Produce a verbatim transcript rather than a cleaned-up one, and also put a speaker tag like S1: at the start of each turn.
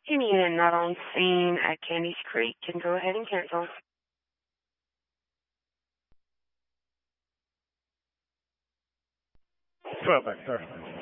S1: Any unit not on scene at Candies Creek can go ahead and cancel.
S2: Perfect, perfect.